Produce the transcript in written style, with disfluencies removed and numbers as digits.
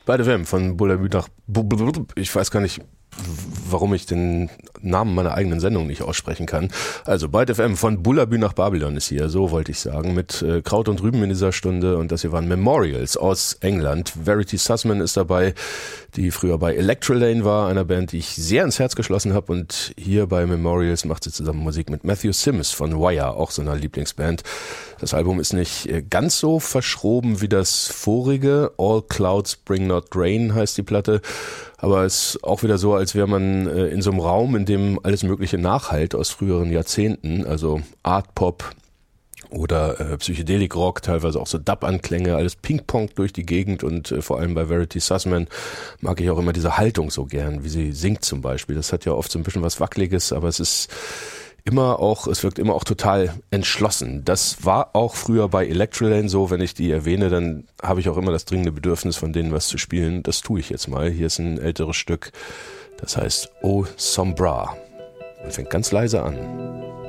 Bei der WM von Bullabü nach... Ich weiß gar nicht, warum ich den Namen meiner eigenen Sendung nicht aussprechen kann. Also Byte FM von Bullabü nach Babylon ist hier, so wollte ich sagen, mit Kraut und Rüben in dieser Stunde, und das hier waren Memorials aus England. Verity Sussman ist dabei, die früher bei Electrolane war, einer Band, die ich sehr ins Herz geschlossen habe, und hier bei Memorials macht sie zusammen Musik mit Matthew Sims von Wire, auch so einer Lieblingsband. Das Album ist nicht ganz so verschroben wie das vorige, All Clouds Bring Not Rain heißt die Platte, aber es ist auch wieder so, als wäre man in so einem Raum, in dem alles Mögliche nachhallt aus früheren Jahrzehnten, also Art Pop oder Psychedelic Rock, teilweise auch so Dub-Anklänge, alles Ping-Pong durch die Gegend, und vor allem bei Verity Sussman mag ich auch immer diese Haltung so gern, wie sie singt zum Beispiel. Das hat ja oft so ein bisschen was Wackeliges, aber es wirkt immer auch total entschlossen. Das war auch früher bei Electrolane so. Wenn ich die erwähne, dann habe ich auch immer das dringende Bedürfnis, von denen was zu spielen. Das tue ich jetzt mal. Hier ist ein älteres Stück, das heißt O Sombra und fängt ganz leise an.